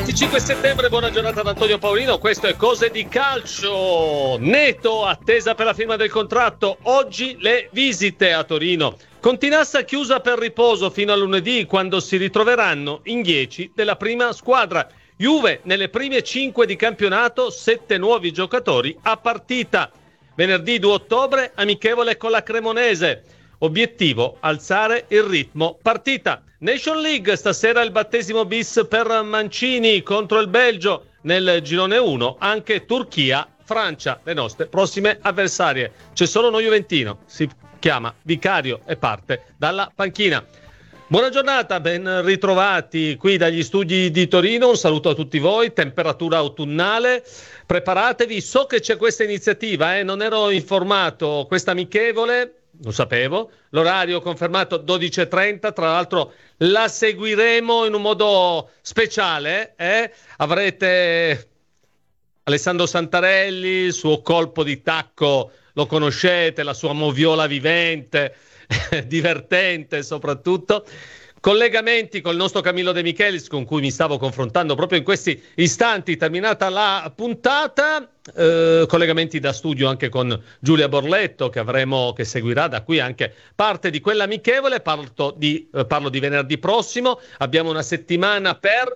25 settembre, buona giornata da Antonio Paolino, questo è Cose di Calcio. Neto, attesa per la firma del contratto, oggi le visite a Torino. Continassa chiusa per riposo fino a lunedì, quando si ritroveranno in 10 della prima squadra. Juve nelle prime 5 di campionato, 7 nuovi giocatori a partita. Venerdì 2 ottobre, amichevole con la Cremonese. Obiettivo, alzare il ritmo partita. Nation League, stasera il battesimo bis per Mancini contro il Belgio. Nel girone 1 anche Turchia, Francia, le nostre prossime avversarie. C'è solo uno juventino, si chiama Vicario e parte dalla panchina. Buona giornata, ben ritrovati qui dagli studi di Torino, un saluto a tutti voi, temperatura autunnale, preparatevi, so che c'è questa iniziativa, non ero informato, questa amichevole, lo sapevo, l'orario confermato 12:30, tra l'altro la seguiremo in un modo speciale, avrete Alessandro Santarelli, il suo colpo di tacco lo conoscete, la sua moviola vivente, divertente soprattutto, collegamenti col nostro Camillo De Michelis con cui mi stavo confrontando proprio in questi istanti, terminata la puntata, collegamenti da studio anche con Giulia Borletto che seguirà da qui anche parte di quella amichevole. Parlo di venerdì prossimo, abbiamo una settimana per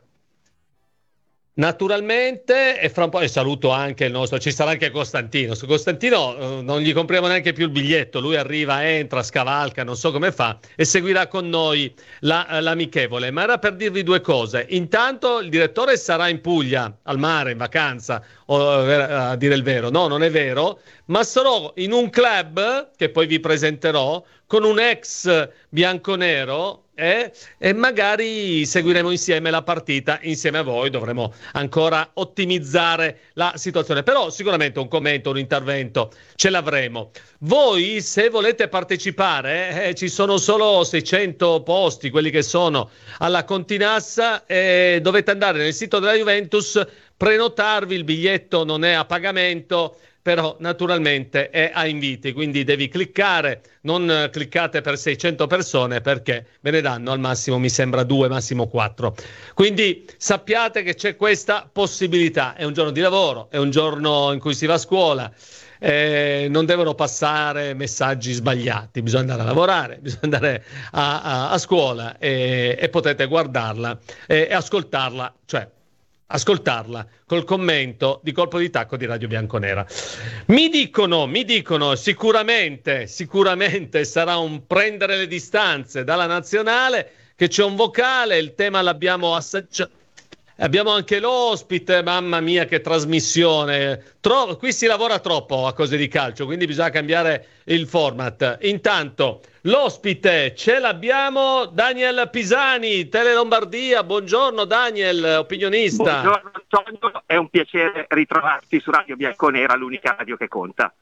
naturalmente, e fra un po' e saluto anche il nostro, ci sarà anche Costantino. Su Costantino non gli compriamo neanche più il biglietto, lui arriva, entra, scavalca, non so come fa e seguirà con noi l'amichevole. Ma era per dirvi due cose: intanto il direttore sarà in Puglia, al mare, in vacanza, a dire il vero, no, non è vero, ma sarò in un club che poi vi presenterò con un ex bianconero e magari seguiremo insieme la partita insieme a voi. Dovremo ancora ottimizzare la situazione, però sicuramente un commento, un intervento ce l'avremo. Voi, se volete partecipare, ci sono solo 600 posti, quelli che sono alla Continassa, dovete andare nel sito della Juventus, prenotarvi, il biglietto non è a pagamento, però naturalmente è a inviti, quindi devi cliccare, non cliccate per 600 persone perché ve ne danno al massimo, mi sembra, 2, massimo 4. Quindi sappiate che c'è questa possibilità, è un giorno di lavoro, è un giorno in cui si va a scuola, non devono passare messaggi sbagliati, bisogna andare a lavorare, bisogna andare a scuola e potete guardarla e ascoltarla, cioè ascoltarla col commento di Colpo di Tacco di Radio Bianconera. Mi dicono, sicuramente sarà un prendere le distanze dalla nazionale, che c'è un vocale, il tema l'abbiamo assaggiato. Abbiamo anche l'ospite, mamma mia che trasmissione, qui si lavora troppo a Cose di Calcio, quindi bisogna cambiare il format. Intanto l'ospite ce l'abbiamo, Daniel Pisani, Tele Lombardia. Buongiorno Daniel, opinionista. Buongiorno Antonio, è un piacere ritrovarti su Radio Bianconera, l'unica radio che conta.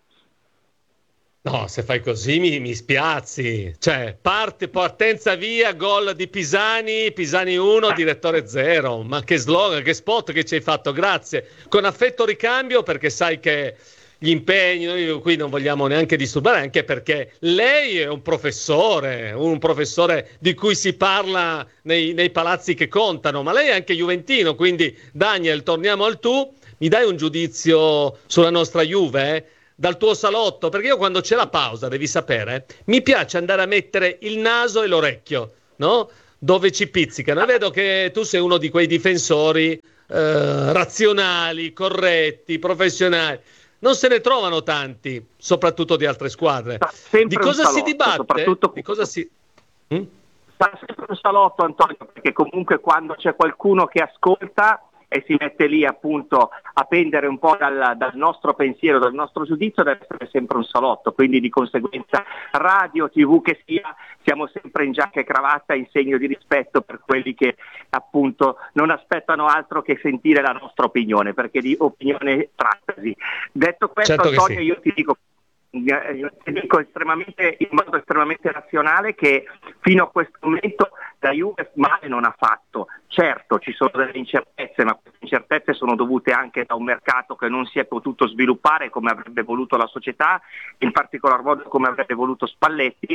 No, se fai così mi spiazzi. Cioè, partenza via, gol di Pisani 1, direttore 0. Ma che slogan, che spot che ci hai fatto, grazie. Con affetto ricambio, perché sai che gli impegni, noi qui non vogliamo neanche disturbare, anche perché lei è un professore di cui si parla nei palazzi che contano, ma lei è anche juventino, quindi Daniel, torniamo al tu. Mi dai un giudizio sulla nostra Juve, dal tuo salotto? Perché io quando c'è la pausa, devi sapere, mi piace andare a mettere il naso e l'orecchio, no? Dove ci pizzicano. E vedo che tu sei uno di quei difensori razionali, corretti, professionali. Non se ne trovano tanti, soprattutto di altre squadre. Di cosa si dibatte? Di cosa si... Sta sempre un salotto, Antonio, perché comunque quando c'è qualcuno che ascolta e si mette lì appunto a pendere un po' dal nostro pensiero, dal nostro giudizio, deve essere sempre un salotto, quindi di conseguenza radio, TV che sia, siamo sempre in giacca e cravatta in segno di rispetto per quelli che appunto non aspettano altro che sentire la nostra opinione, perché di opinione trattasi. Detto questo, certo, Antonio, sì. Io ti dico in modo estremamente razionale che fino a questo momento la Juve male non ha fatto. Certo, ci sono delle incertezze, ma queste incertezze sono dovute anche da un mercato che non si è potuto sviluppare come avrebbe voluto la società, in particolar modo come avrebbe voluto Spalletti,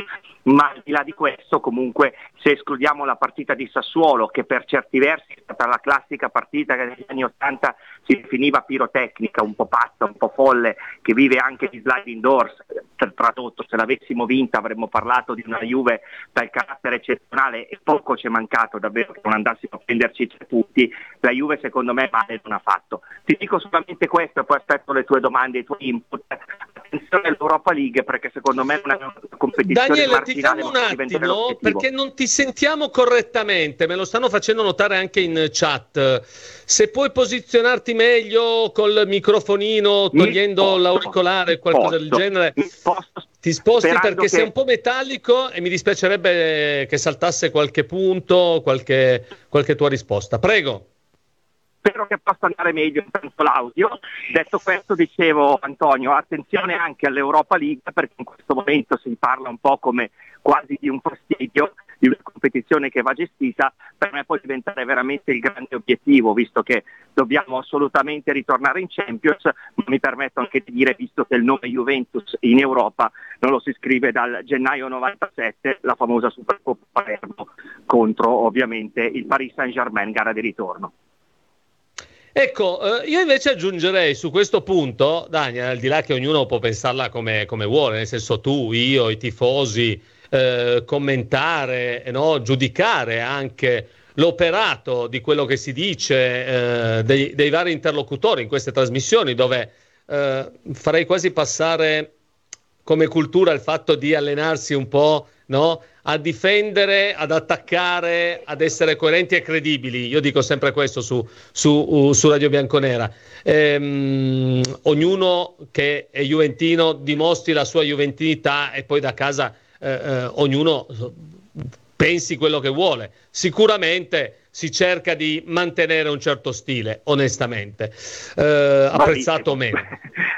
ma al di là di questo comunque, se escludiamo la partita di Sassuolo, che per certi versi è stata la classica partita che negli anni '80 si definiva pirotecnica, un po' pazza, un po' folle, che vive anche di sliding doors, tradotto, se l'avessimo vinta avremmo parlato di una Juve dal carattere eccezionale, e poco ci è mancato davvero che non andassimo a prenderci 3 punti. La Juve secondo me male non ha fatto. Ti dico solamente questo e poi aspetto le tue domande e i tuoi input. Attenzione all'Europa League, perché secondo me è una competizione Daniele, marginale, ti fermo un attimo perché non ti sentiamo correttamente, me lo stanno facendo notare anche in chat. Se puoi posizionarti meglio col microfonino, togliendo l'auricolare, qualcosa del genere, ti sposti perché sei un po' metallico e mi dispiacerebbe che saltasse qualche punto, qualche tua risposta. Prego. Spero che possa andare meglio intanto l'audio. Detto questo, dicevo, Antonio, attenzione anche all'Europa League, perché in questo momento si parla un po' come quasi di un fastidio, di una competizione che va gestita. Per me può diventare veramente il grande obiettivo, visto che dobbiamo assolutamente ritornare in Champions, ma mi permetto anche di dire, visto che il nome Juventus in Europa non lo si scrive dal gennaio 97, la famosa Supercoppa Palermo contro ovviamente il Paris Saint-Germain, gara di ritorno. Ecco, io invece aggiungerei su questo punto, Daniel, al di là che ognuno può pensarla come vuole, nel senso tu, io, i tifosi, commentare, no? Giudicare anche l'operato di quello che si dice dei vari interlocutori in queste trasmissioni, dove farei quasi passare come cultura il fatto di allenarsi un po', no? A difendere, ad attaccare, ad essere coerenti e credibili. Io dico sempre questo su Radio Bianconera. Ognuno che è juventino dimostri la sua juventinità e poi da casa ognuno pensi quello che vuole. Sicuramente si cerca di mantenere un certo stile, onestamente, apprezzato o meno.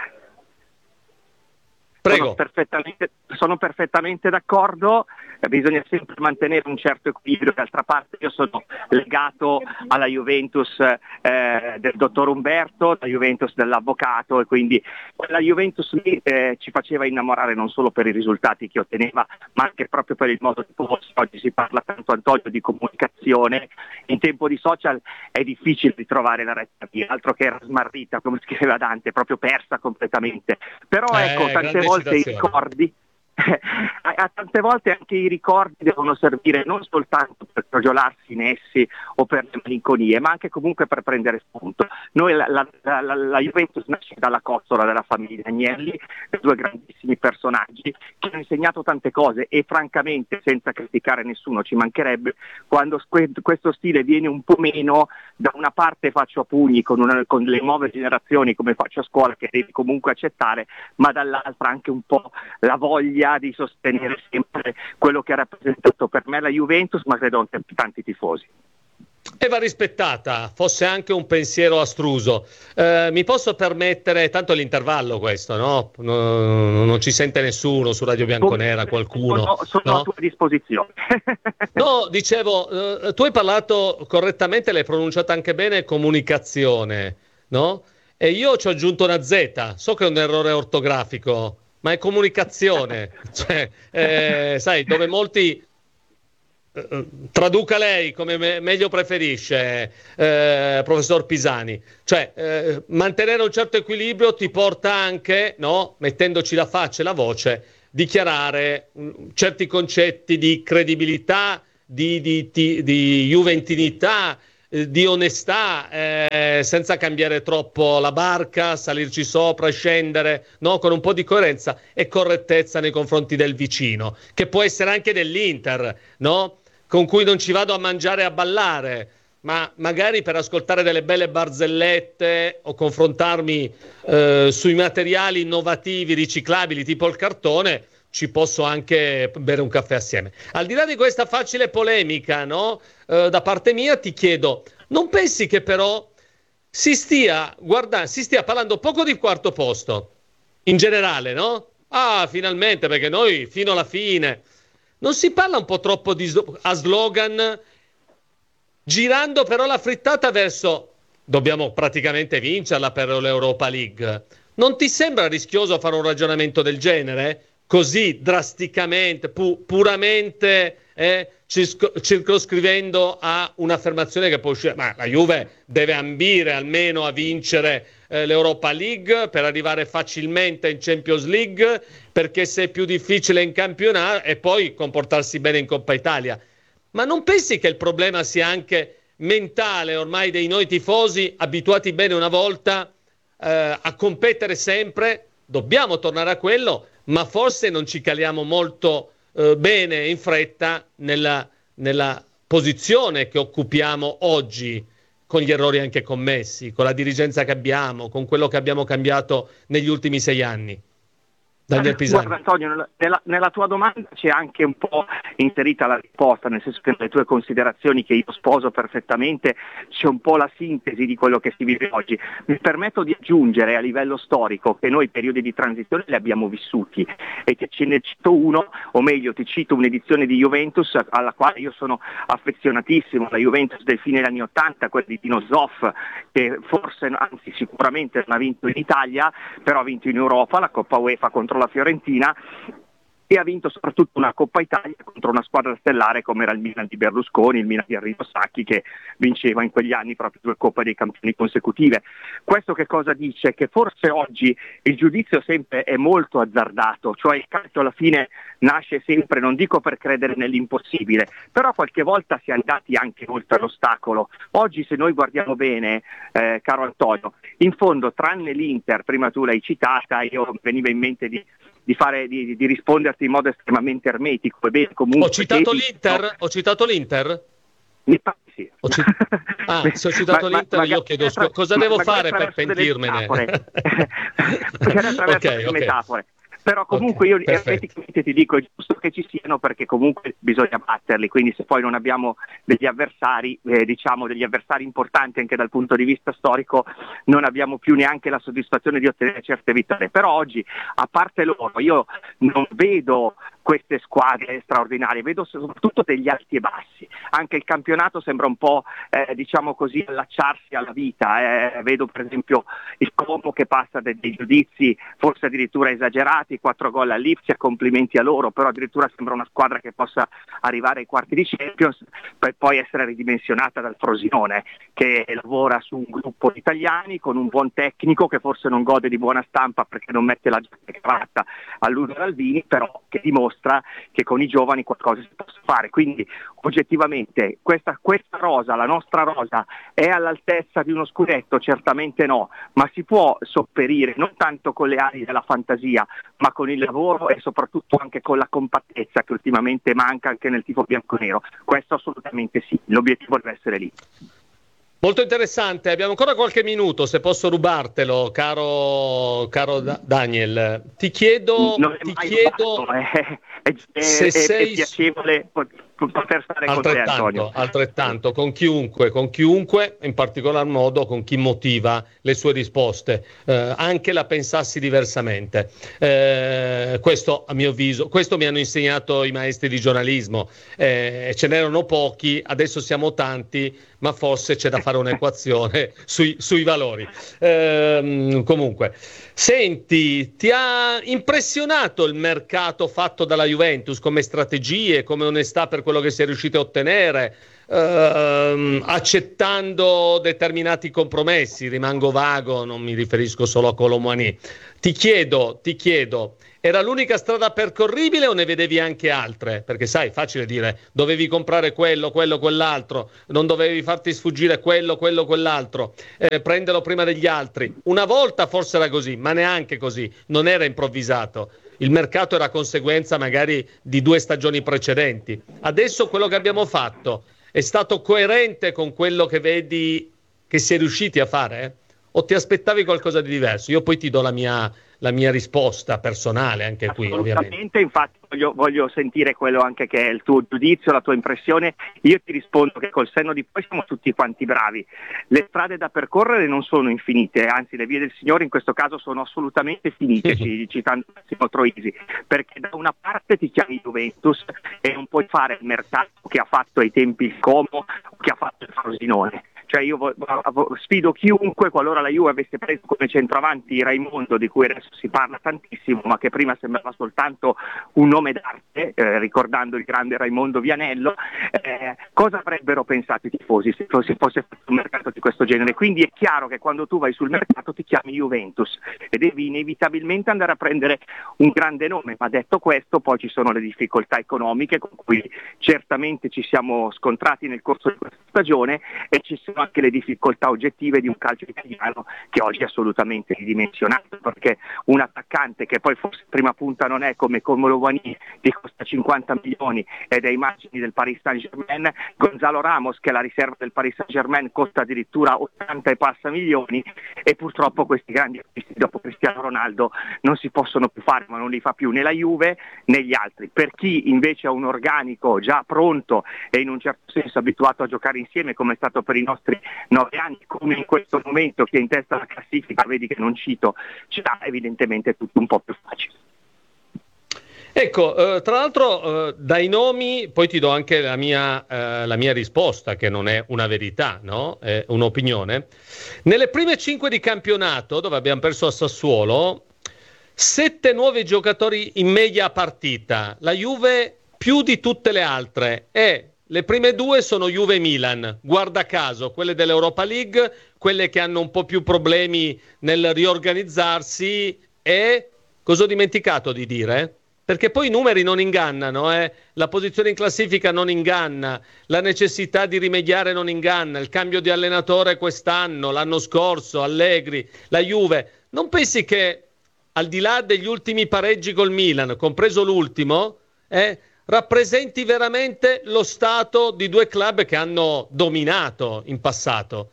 Prego. Sono perfettamente d'accordo, bisogna sempre mantenere un certo equilibrio. D'altra parte io sono legato alla Juventus del dottor Umberto, la Juventus dell'avvocato, e quindi quella Juventus lì ci faceva innamorare non solo per i risultati che otteneva, ma anche proprio per il modo di porsi. Oggi si parla tanto, Antonio, di comunicazione, in tempo di social è difficile ritrovare la retta via, altro che era smarrita, come scriveva Dante, proprio persa completamente. Però ecco, tante volte i ricordi tante volte anche i ricordi devono servire non soltanto per crogiolarsi in essi o per le malinconie, ma anche comunque per prendere spunto. Noi la Juventus nasce dalla costola della famiglia Agnelli, 2 grandissimi personaggi che hanno insegnato tante cose, e francamente, senza criticare nessuno, ci mancherebbe, quando questo stile viene un po' meno, da una parte faccio a pugni con le nuove generazioni, come faccio a scuola, che devi comunque accettare, ma dall'altra anche un po' la voglia di sostenere sempre quello che ha rappresentato per me la Juventus, ma credo anche tanti tifosi. E va rispettata, fosse anche un pensiero astruso. Mi posso permettere, tanto l'intervallo questo, no? Non ci sente nessuno su Radio Bianconera, qualcuno. Sono a tua disposizione. No, dicevo, tu hai parlato correttamente, l'hai pronunciata anche bene, comunicazione, no? E io ci ho aggiunto una Z, so che è un errore ortografico, ma è comunicazione, cioè, sai, dove molti traduca lei come meglio preferisce, professor Pisani, cioè mantenere un certo equilibrio ti porta anche, no, mettendoci la faccia e la voce, dichiarare certi concetti di credibilità, di juventinità, di onestà, senza cambiare troppo la barca, salirci sopra, scendere, no? Con un po' di coerenza e correttezza nei confronti del vicino, che può essere anche dell'Inter, no? Con cui non ci vado a mangiare e a ballare, ma magari per ascoltare delle belle barzellette o confrontarmi sui materiali innovativi, riciclabili, tipo il cartone, ci posso anche bere un caffè assieme. Al di là di questa facile polemica, no? Da parte mia ti chiedo, non pensi che però si stia parlando poco di quarto posto, in generale, no? Ah, finalmente, perché noi fino alla fine. Non si parla un po' troppo a slogan, girando però la frittata verso dobbiamo praticamente vincerla per l'Europa League. Non ti sembra rischioso fare un ragionamento del genere? così drasticamente, puramente circoscrivendo a un'affermazione che può uscire, ma la Juve deve ambire almeno a vincere l'Europa League per arrivare facilmente in Champions League, perché se è più difficile in campionato, e poi comportarsi bene in Coppa Italia. Ma non pensi che il problema sia anche mentale ormai dei noi tifosi, abituati bene una volta a competere sempre? Dobbiamo tornare a quello, ma forse non ci caliamo molto bene in fretta nella posizione che occupiamo oggi, con gli errori anche commessi, con la dirigenza che abbiamo, con quello che abbiamo cambiato negli ultimi 6 anni. Daniel Pisani. Guarda Antonio, nella tua domanda c'è anche un po' inserita la risposta, nel senso che nelle tue considerazioni, che io sposo perfettamente, c'è un po' la sintesi di quello che si vive oggi. Mi permetto di aggiungere a livello storico che noi periodi di transizione li abbiamo vissuti, e ce ne cito uno, o meglio ti cito un'edizione di Juventus alla quale io sono affezionatissimo, la Juventus del fine degli anni '80, quella di Dino Zoff, che forse, anzi sicuramente non ha vinto in Italia, però ha vinto in Europa la Coppa UEFA contro la Fiorentina, e ha vinto soprattutto una Coppa Italia contro una squadra stellare come era il Milan di Berlusconi, il Milan di Arrigo Sacchi, che vinceva in quegli anni proprio 2 Coppe dei Campioni consecutive. Questo che cosa dice? Che forse oggi il giudizio sempre è molto azzardato, cioè il calcio alla fine nasce sempre, non dico per credere nell'impossibile, però qualche volta si è andati anche oltre l'ostacolo. Oggi, se noi guardiamo bene, caro Antonio, in fondo tranne l'Inter, prima tu l'hai citata, io veniva in mente di risponderti in modo estremamente ermetico. E bene, comunque, Ho citato l'Inter? Mi pare sì. Se ho citato l'Inter, io chiedo cosa devo fare per pentirmene? Magari attraverso delle metafore. Però comunque io ermeticamente ti dico, è giusto che ci siano, perché comunque bisogna batterli, quindi se poi non abbiamo degli avversari, degli avversari importanti anche dal punto di vista storico, non abbiamo più neanche la soddisfazione di ottenere certe vittorie. Però oggi, a parte loro, io non vedo queste squadre straordinarie, vedo soprattutto degli alti e bassi. Anche il campionato sembra un po' allacciarsi alla vita. Vedo per esempio il Como che passa dei giudizi forse addirittura esagerati, 4 gol all'Ipsia, complimenti a loro, però addirittura sembra una squadra che possa arrivare ai quarti di Champions, per poi essere ridimensionata dal Frosinone, che lavora su un gruppo di italiani con un buon tecnico che forse non gode di buona stampa perché non mette la giacca e cravatta all'Uso Albini, però che dimostra che con i giovani qualcosa si possa fare. Quindi oggettivamente questa rosa, la nostra rosa, è all'altezza di uno scudetto? Certamente no, ma si può sopperire non tanto con le ali della fantasia, ma con il lavoro e soprattutto anche con la compattezza che ultimamente manca anche nel tifo bianconero. Questo assolutamente sì, l'obiettivo deve essere lì. Molto interessante, abbiamo ancora qualche minuto, se posso rubartelo, caro Daniel. Ti chiedo, è piacevole poter stare con te, Antonio. Altrettanto, con chiunque, in particolar modo con chi motiva le sue risposte, anche la pensassi diversamente. Questo a mio avviso, questo mi hanno insegnato i maestri di giornalismo, ce n'erano pochi, adesso siamo tanti, ma forse c'è da fare un'equazione sui valori. Comunque, senti, ti ha impressionato il mercato fatto dalla Juventus come strategie, come onestà per quello che si è riuscito a ottenere, accettando determinati compromessi? Rimango vago, non mi riferisco solo a Kolo Muani. Ti chiedo, era l'unica strada percorribile o ne vedevi anche altre? Perché sai, facile dire, dovevi comprare quello, quell'altro, non dovevi farti sfuggire quello, quell'altro, prenderlo prima degli altri. Una volta forse era così, ma neanche così, non era improvvisato. Il mercato era conseguenza magari di 2 stagioni precedenti. Adesso quello che abbiamo fatto è stato coerente con quello che vedi che si è riusciti a fare? O ti aspettavi qualcosa di diverso? Io poi ti do la mia risposta personale anche qui, ovviamente. Infatti voglio sentire quello anche che è il tuo giudizio, la tua impressione. Io ti rispondo che col senno di poi siamo tutti quanti bravi. Le strade da percorrere non sono infinite, anzi le vie del Signore in questo caso sono assolutamente finite, citando Massimo Troisi, perché da una parte ti chiami Juventus e non puoi fare il mercato che ha fatto ai tempi il Como, che ha fatto il Frosinone. cioè io sfido chiunque, qualora la Juve avesse preso come centroavanti Raimondo, di cui adesso si parla tantissimo, ma che prima sembrava soltanto un nome d'arte, ricordando il grande Raimondo Vianello, cosa avrebbero pensato i tifosi se fosse fatto un mercato di questo genere? Quindi è chiaro che quando tu vai sul mercato ti chiami Juventus e devi inevitabilmente andare a prendere un grande nome, ma detto questo poi ci sono le difficoltà economiche con cui certamente ci siamo scontrati nel corso di questa stagione, e ci sono anche le difficoltà oggettive di un calcio italiano che oggi è assolutamente ridimensionato, perché un attaccante che poi forse prima punta non è come Lovani, che costa 50 milioni ed è ai margini del Paris Saint-Germain, Gonzalo Ramos, che è la riserva del Paris Saint-Germain, costa addirittura 80 e passa milioni, e purtroppo questi grandi acquisti dopo Cristiano Ronaldo non si possono più fare, ma non li fa più né la Juve né gli altri. Per chi invece ha un organico già pronto e in un certo senso abituato a giocare insieme, come è stato per i nostri 9 anni, come in questo momento chi è in testa alla classifica, vedi che non cito, ce l'ha, evidentemente tutto un po' più facile. Ecco, tra l'altro dai nomi poi ti do anche la mia risposta, che non è una verità, no? È un'opinione. Nelle prime 5 di campionato, dove abbiamo perso a Sassuolo, 7 nuovi giocatori in media a partita, la Juve più di tutte le altre, e le prime 2 sono Juve e Milan, guarda caso, quelle dell'Europa League, quelle che hanno un po' più problemi nel riorganizzarsi. E cosa ho dimenticato di dire? Perché poi i numeri non ingannano, la posizione in classifica non inganna, la necessità di rimediare non inganna, il cambio di allenatore quest'anno, l'anno scorso, Allegri, la Juve. Non pensi che al di là degli ultimi pareggi col Milan, compreso l'ultimo, rappresenti veramente lo stato di 2 club che hanno dominato in passato?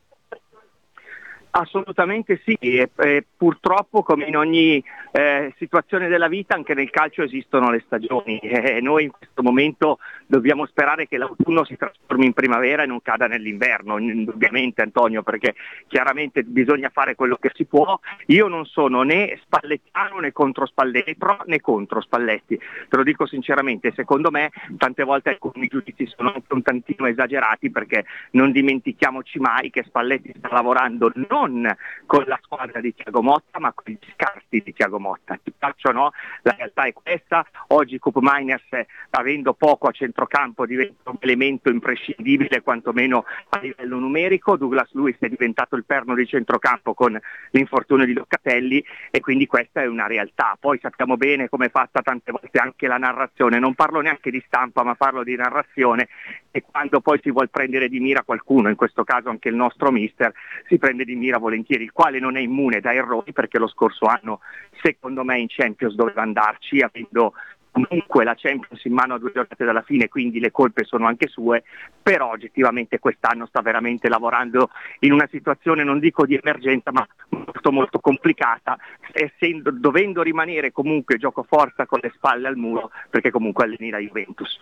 Assolutamente sì, e purtroppo come in ogni situazione della vita anche nel calcio esistono le stagioni, e noi in questo momento dobbiamo sperare che l'autunno si trasformi in primavera e non cada nell'inverno, indubbiamente Antonio, perché chiaramente bisogna fare quello che si può. Io non sono né spallettiano né contro Spalletti, né contro Spalletti, te lo dico sinceramente. Secondo me tante volte alcuni giudizi sono anche un tantino esagerati, perché non dimentichiamoci mai che Spalletti sta lavorando non con la squadra di Thiago Motta, ma con gli scarti di Thiago Motta. Ti faccio, no? La realtà è questa: oggi Koop Meiners, avendo poco a centrocampo, diventa un elemento imprescindibile quantomeno a livello numerico. Douglas Luiz è diventato il perno di centrocampo con l'infortunio di Locatelli, e quindi questa è una realtà. Poi sappiamo bene come è fatta tante volte anche la narrazione, non parlo neanche di stampa ma parlo di narrazione, e quando poi si vuol prendere di mira qualcuno, in questo caso anche il nostro mister, si prende di mira volentieri, il quale non è immune da errori, perché lo scorso anno secondo me in Champions doveva andarci, avendo comunque la Champions in mano a 2 giornate dalla fine, quindi le colpe sono anche sue. Però oggettivamente quest'anno sta veramente lavorando in una situazione, non dico di emergenza, ma molto molto complicata, dovendo rimanere comunque gioco forza con le spalle al muro, perché comunque alleni la Juventus.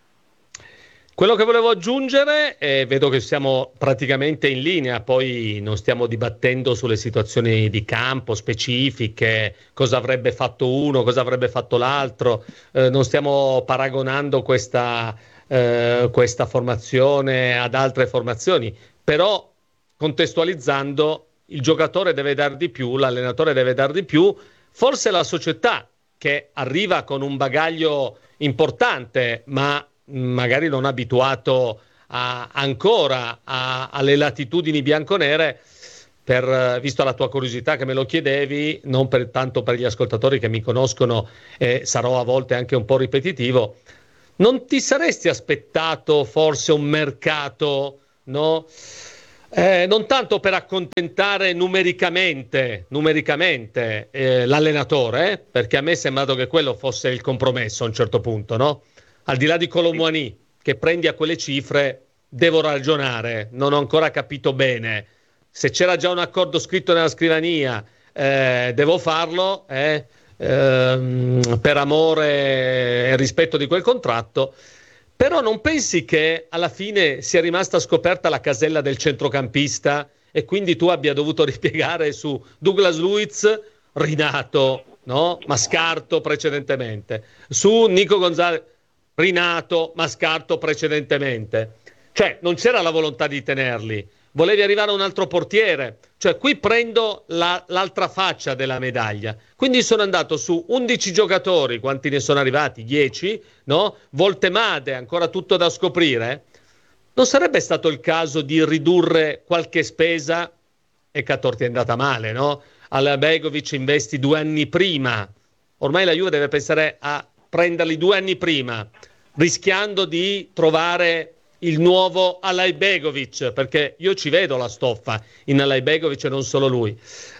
Quello che volevo aggiungere, vedo che siamo praticamente in linea, poi non stiamo dibattendo sulle situazioni di campo specifiche, cosa avrebbe fatto uno, cosa avrebbe fatto l'altro, non stiamo paragonando questa formazione ad altre formazioni, però contestualizzando, il giocatore deve dar di più, l'allenatore deve dar di più, forse la società che arriva con un bagaglio importante, ma magari non abituato ancora alle latitudini bianconere, visto la tua curiosità che me lo chiedevi, non tanto per gli ascoltatori che mi conoscono, sarò a volte anche un po' ripetitivo, non ti saresti aspettato forse un mercato, no? Non tanto per accontentare numericamente l'allenatore, perché a me è sembrato che quello fosse il compromesso a un certo punto, no? Al di là di Colomboani, che prendi a quelle cifre, devo ragionare, non ho ancora capito bene. Se c'era già un accordo scritto nella scrivania, devo farlo per amore e rispetto di quel contratto. Però non pensi che alla fine sia rimasta scoperta la casella del centrocampista e quindi tu abbia dovuto ripiegare su Douglas Luiz, rinato, no? Ma scarto precedentemente, su Nico Gonzalez, rinato ma scarto precedentemente? Cioè non c'era la volontà di tenerli, volevi arrivare a un altro portiere, cioè qui prendo l'altra faccia della medaglia, quindi sono andato su 11 giocatori, quanti ne sono arrivati? 10, no? Voltemade, ancora tutto da scoprire. Non sarebbe stato il caso di ridurre qualche spesa? E Cator è andata male, no? Al Begovic investi 2 anni prima, ormai la Juve deve pensare a prenderli 2 anni prima, rischiando di trovare il nuovo Alajbegovic, perché io ci vedo la stoffa in Alajbegovic e non solo lui.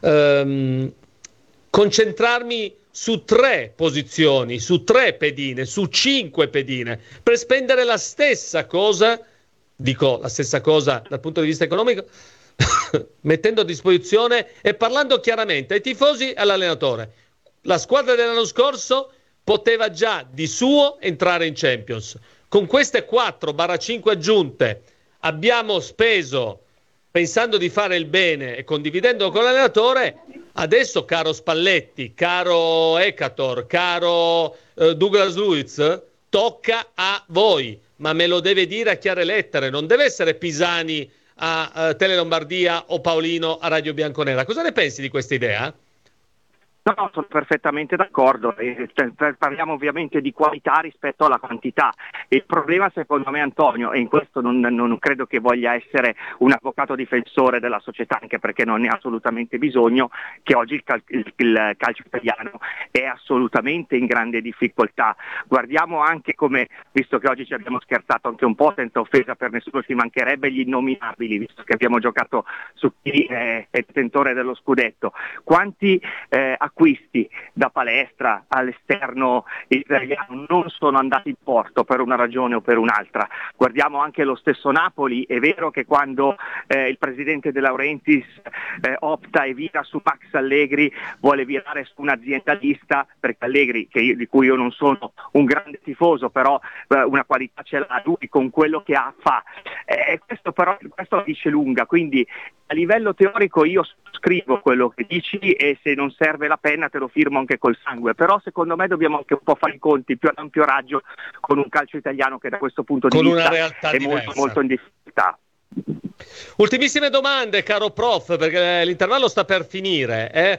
Concentrarmi su 3 posizioni, su 3 pedine, su 5 pedine, per spendere la stessa cosa, dico la stessa cosa dal punto di vista economico, mettendo a disposizione e parlando chiaramente ai tifosi e all'allenatore. La squadra dell'anno scorso poteva già di suo entrare in Champions. Con queste 4/5 aggiunte abbiamo speso pensando di fare il bene e condividendo con l'allenatore. Adesso, caro Spalletti, caro Ekator, caro Douglas Luiz, tocca a voi, ma me lo deve dire a chiare lettere, non deve essere Pisani a Tele Lombardia o Paolino a Radio Bianconera. Cosa ne pensi di questa idea? No, sono perfettamente d'accordo. Parliamo ovviamente di qualità rispetto alla quantità. Il problema secondo me, Antonio, e in questo non credo che voglia essere un avvocato difensore della società, anche perché non ne ha assolutamente bisogno, che oggi il calcio italiano è assolutamente in grande difficoltà. Guardiamo anche come, visto che oggi ci abbiamo scherzato anche un po', senza offesa per nessuno, ci mancherebbe, gli innominabili, visto che abbiamo giocato su chi è detentore dello scudetto. Quanti acquisti da palestra all'esterno italiano non sono andati in porto per una ragione o per un'altra. Guardiamo anche lo stesso Napoli, è vero che quando il presidente De Laurentiis opta e vira su Max Allegri, vuole virare su un aziendalista, perché Allegri, di cui io non sono un grande tifoso, però una qualità ce l'ha lui, con quello che ha fa. Questo la dice lunga, quindi a livello teorico io scrivo quello che dici e se non serve la penna te lo firmo anche col sangue, però secondo me dobbiamo anche un po' fare i conti più ad ampio raggio con un calcio italiano che da questo punto di vista è molto in difficoltà. Ultimissime domande, caro prof, perché l'intervallo sta per finire.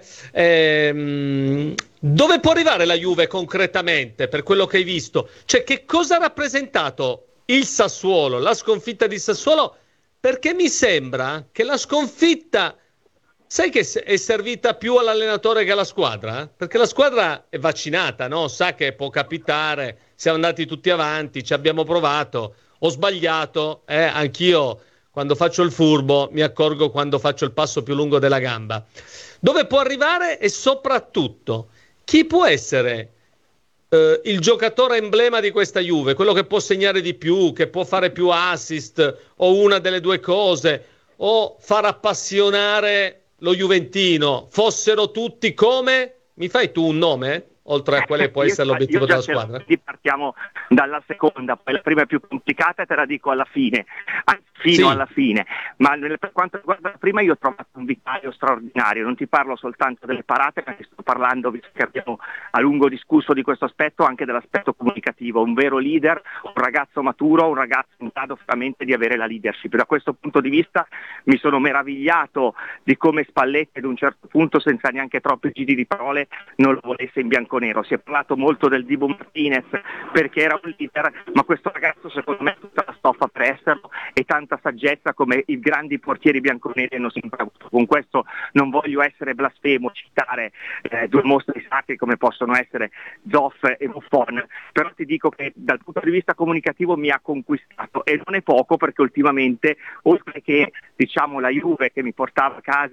Dove può arrivare la Juve concretamente per quello che hai visto? Cioè, che cosa ha rappresentato il Sassuolo, la sconfitta di Sassuolo? Perché mi sembra che la sconfitta, sai che è servita più all'allenatore che alla squadra? Perché la squadra è vaccinata, no? Sa che può capitare, siamo andati tutti avanti, ci abbiamo provato, ho sbagliato, anch'io quando faccio il furbo mi accorgo quando faccio il passo più lungo della gamba. Dove può arrivare e soprattutto chi può essere il giocatore emblema di questa Juve, quello che può segnare di più, che può fare più assist o una delle due cose, o far appassionare lo juventino, fossero tutti come? Mi fai tu un nome? Oltre a quello che può essere l'obiettivo della squadra? Partiamo dalla seconda, poi la prima è più complicata e te la dico alla fine, alla fine, ma per quanto riguarda la prima io ho trovato un vicario straordinario, non ti parlo soltanto delle parate, perché sto parlando, visto che abbiamo a lungo discusso di questo aspetto, anche dell'aspetto comunicativo, un vero leader, un ragazzo maturo, un ragazzo in grado veramente di avere la leadership. Da questo punto di vista mi sono meravigliato di come Spalletti ad un certo punto, senza neanche troppi giri di parole, non lo volesse in bianconero. Si è parlato molto del Dibu Martinez perché era un leader, ma questo ragazzo secondo me ha tutta la stoffa per esserlo e tanta saggezza come i grandi portieri bianconeri hanno sempre avuto. Con questo non voglio essere blasfemo, citare due mostri sacri come possono essere Zoff e Buffon, però ti dico che dal punto di vista comunicativo mi ha conquistato, e non è poco, perché ultimamente, oltre che diciamo la Juve che mi portava a casa